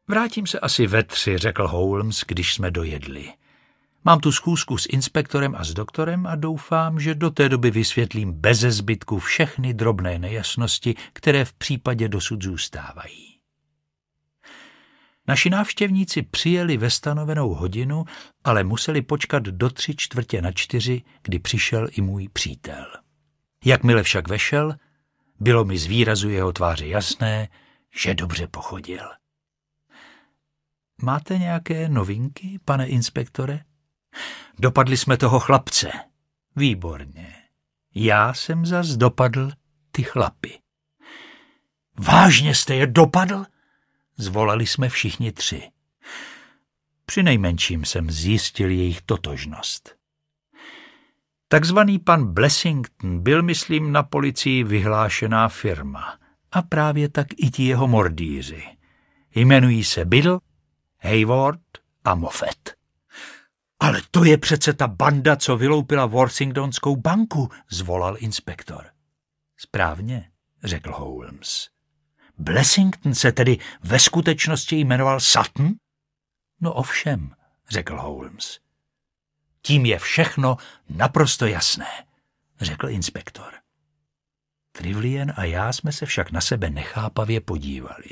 Vrátím se asi ve 3, řekl Holmes, když jsme dojedli. Mám tu schůzku s inspektorem a s doktorem a doufám, že do té doby vysvětlím beze zbytku všechny drobné nejasnosti, které v případě dosud zůstávají. Naši návštěvníci přijeli ve stanovenou hodinu, ale museli počkat do 3/4, kdy přišel i můj přítel. Jakmile však vešel, bylo mi z výrazu jeho tváře jasné, že dobře pochodil. Máte nějaké novinky, pane inspektore? Dopadli jsme toho chlapce. Výborně. Já jsem zas dopadl ty chlapy. Vážně jste je dopadl? Zvolali jsme všichni 3. Přinejmenším jsem zjistil jejich totožnost. Takzvaný pan Blessington byl, myslím, na policii vyhlášená firma. A právě tak i ti jeho mordýři. Jmenují se Biddle, Hayward a Moffat. Ale to je přece ta banda, co vyloupila Worthingtonskou banku, zvolal inspektor. Správně, řekl Holmes. Blessington se tedy ve skutečnosti jmenoval Sutton? No ovšem, řekl Holmes. Tím je všechno naprosto jasné, řekl inspektor. Trevelyan a já jsme se však na sebe nechápavě podívali.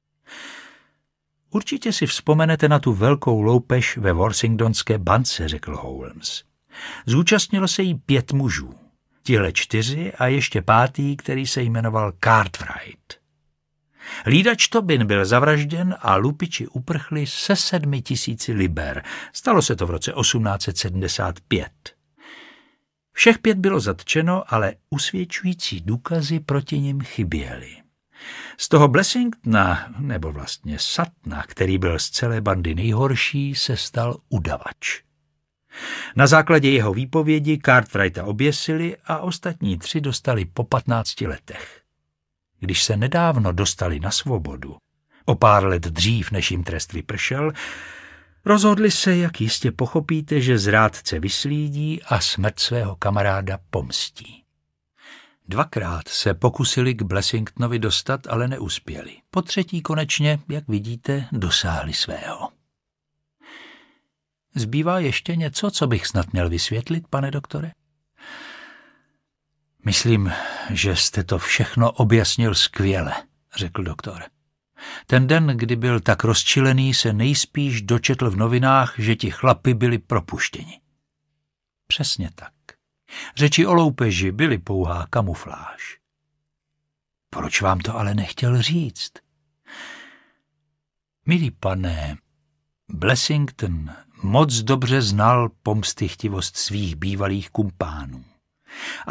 Určitě si vzpomenete na tu velkou loupež ve Worthingtonské bance, řekl Holmes. Zúčastnilo se jí 5 mužů, tihle 4 a ještě 5., který se jmenoval Cartwright. Hlídač Tobin byl zavražděn a lupiči uprchli se 7 000 liber. Stalo se to v roce 1875. Všech 5 bylo zatčeno, ale usvědčující důkazy proti nim chyběly. Z toho Blessingtona, nebo vlastně Suttona, který byl z celé bandy nejhorší, se stal udavač. Na základě jeho výpovědi Cartwrighta oběsili a ostatní 3 dostali po 15 letech. Když se nedávno dostali na svobodu, o pár let dřív, než jim trest vypršel, rozhodli se, jak jistě pochopíte, že zrádce vyslídí a smrt svého kamaráda pomstí. 2krát se pokusili k Blessingtonovi dostat, ale neuspěli. Po 3. konečně, jak vidíte, dosáhli svého. Zbývá ještě něco, co bych snad měl vysvětlit, pane doktore? Myslím, že jste to všechno objasnil skvěle, řekl doktor. Ten den, kdy byl tak rozčilený, se nejspíš dočetl v novinách, že ti chlapi byli propuštěni. Přesně tak. Řeči o loupeži byly pouhá kamufláž. Proč vám to ale nechtěl říct? Milý pane, Blessington moc dobře znal pomstychtivost svých bývalých kumpánů.